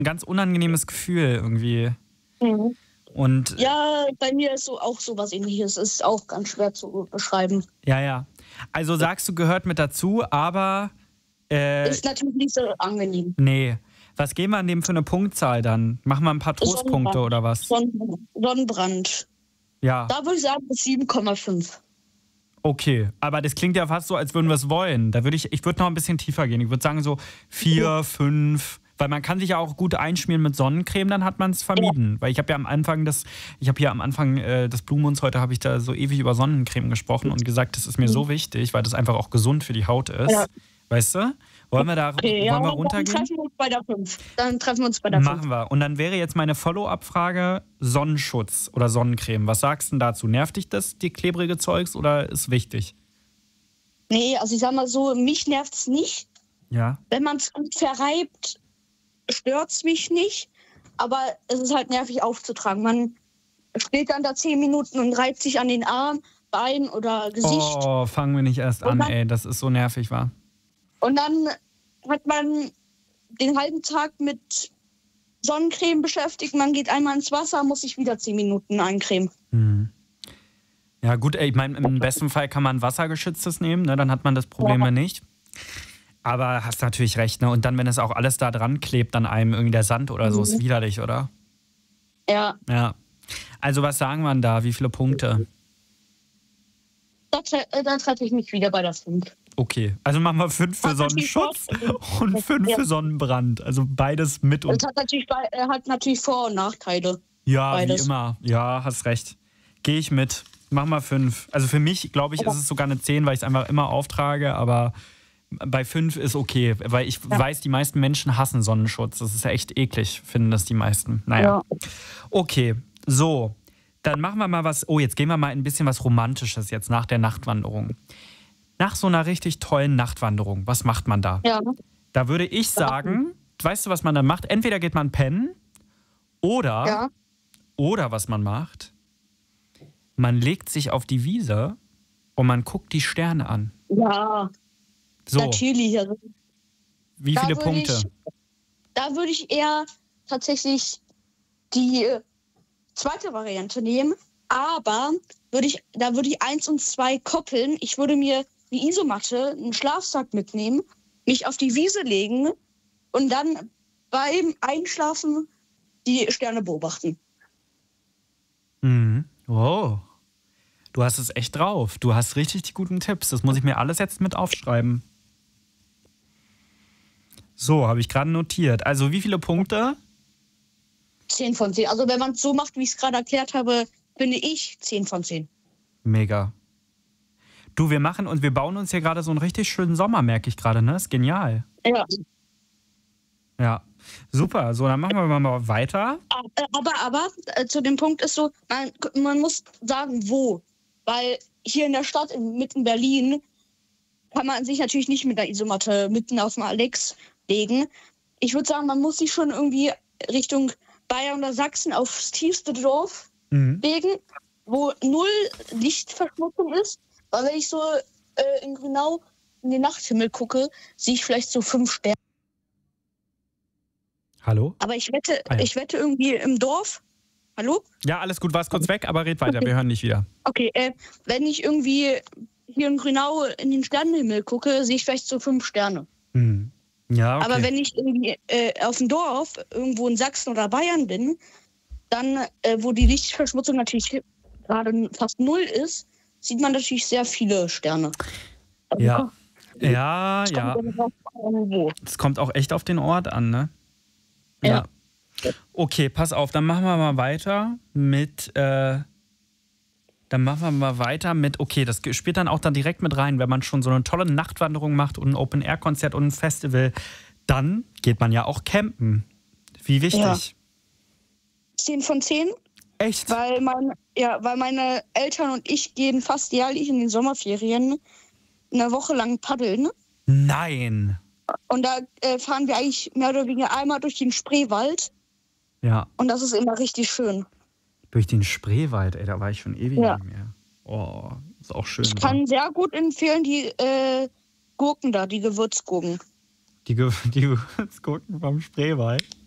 ein ganz unangenehmes Gefühl irgendwie. Mhm. Und ja, bei mir ist auch sowas Ähnliches. Ist auch ganz schwer zu beschreiben. ja. Also sagst du, gehört mit dazu, aber Ist natürlich nicht so angenehm. nee. Was geben wir dem für eine Punktzahl dann? Machen wir ein paar Trostpunkte oder was? Sonnenbrand. Ja. Da würde ich sagen, 7,5. Okay, aber das klingt ja fast so, als würden wir es wollen. Ich würde noch ein bisschen tiefer gehen. Ich würde sagen so 4, 5. Weil man kann sich ja auch gut einschmieren mit Sonnencreme, dann hat man es vermieden. Ja. Weil ich habe ja am Anfang des Blue Moons heute habe ich da so ewig über Sonnencreme gesprochen und gesagt, das ist mir so wichtig, weil das einfach auch gesund für die Haut ist. Ja. Weißt du? Wollen wir runtergehen? Dann treffen wir uns bei der 5. Machen wir. Und dann wäre jetzt meine Follow-up-Frage Sonnenschutz oder Sonnencreme. Was sagst du denn dazu? Nervt dich das, die klebrige Zeugs, oder ist wichtig? Nee, also ich sag mal so, mich nervt es nicht. Ja. Wenn man es gut verreibt, stört es mich nicht. Aber es ist halt nervig aufzutragen. Man steht dann da 10 Minuten und reibt sich an den Arm, Bein oder Gesicht. Oh, fangen wir nicht erst an, ey. Das ist so nervig, wa? Und dann hat man den halben Tag mit Sonnencreme beschäftigt. Man geht einmal ins Wasser, muss sich wieder 10 Minuten eincremen. Ja gut, ey, ich meine, im besten Fall kann man wassergeschütztes nehmen, ne? Dann hat man das Problem ja nicht. Aber hast natürlich recht, ne? Und dann, wenn es auch alles da dran klebt an einem, irgendwie der Sand oder so, ist widerlich, oder? Ja. Ja. Also was sagen wir denn da? Wie viele Punkte? Da treffe ich mich wieder bei der 5. Okay, also machen wir 5 für Sonnenschutz und 5 für Sonnenbrand. Also beides mit und... Das hat natürlich Vor- und Nachteile. Ja, beides. Wie immer. Ja, hast recht. Gehe ich mit. Mach mal 5. Also für mich, glaube ich, ist es sogar eine 10, weil ich es einfach immer auftrage, aber bei 5 ist okay, weil ich weiß, die meisten Menschen hassen Sonnenschutz. Das ist ja echt eklig, finden das die meisten. Naja. Ja. Okay, so. Dann machen wir mal was... Oh, jetzt gehen wir mal ein bisschen was Romantisches jetzt nach der Nachtwanderung. Nach so einer richtig tollen Nachtwanderung, was macht man da? Ja. Da würde ich sagen, weißt du, was man dann macht? Entweder geht man pennen oder was man macht, man legt sich auf die Wiese und man guckt die Sterne an. Ja, so. Natürlich. Also, wie viele Punkte? Da würde ich eher tatsächlich die zweite Variante nehmen, aber da würde ich 1 und 2 koppeln. Ich würde mir die Isomatte, einen Schlafsack mitnehmen, mich auf die Wiese legen und dann beim Einschlafen die Sterne beobachten. Oh, du hast es echt drauf. Du hast richtig die guten Tipps. Das muss ich mir alles jetzt mit aufschreiben. So, habe ich gerade notiert. Also wie viele Punkte? 10 von 10. Also wenn man es so macht, wie ich es gerade erklärt habe, finde ich 10 von 10. Mega. Du, wir bauen uns hier gerade so einen richtig schönen Sommer, merke ich gerade, ne? Ist genial. Ja. Ja, super. So, dann machen wir mal weiter. Aber zu dem Punkt ist so, man muss sagen, wo. Weil hier in der Stadt, mitten in Berlin, kann man sich natürlich nicht mit der Isomatte mitten auf dem Alex legen. Ich würde sagen, man muss sich schon irgendwie Richtung Bayern oder Sachsen aufs tiefste Dorf legen, wo 0 Lichtverschmutzung ist. Weil wenn ich so in Grünau in den Nachthimmel gucke, sehe ich vielleicht so 5 Sterne. Hallo? Aber ich wette irgendwie im Dorf. Hallo? Ja, alles gut, warst kurz weg, aber red weiter, wir hören dich wieder. Okay, wenn ich irgendwie hier in Grünau in den Sternenhimmel gucke, sehe ich vielleicht so 5 Sterne. Ja, okay. Aber wenn ich irgendwie auf dem Dorf, irgendwo in Sachsen oder Bayern bin, dann, wo die Lichtverschmutzung natürlich gerade fast 0 ist, sieht man natürlich sehr viele Sterne. Also ja. Es kommt auch echt auf den Ort an, ne? Ja. Okay, pass auf, dann machen wir mal weiter mit, okay, das spielt dann auch dann direkt mit rein, wenn man schon so eine tolle Nachtwanderung macht und ein Open-Air-Konzert und ein Festival, dann geht man ja auch campen. Wie wichtig? Ja. 10 von 10. Echt? Weil meine Eltern und ich gehen fast jährlich in den Sommerferien eine Woche lang paddeln. Nein. Und da fahren wir eigentlich mehr oder weniger einmal durch den Spreewald. Ja. Und das ist immer richtig schön. Durch den Spreewald, ey, da war ich schon ewig nicht mehr. Oh, ist auch schön. Ich kann sehr gut empfehlen, die Gurken da, die Gewürzgurken. Die Gewürzgurken vom Spreewald?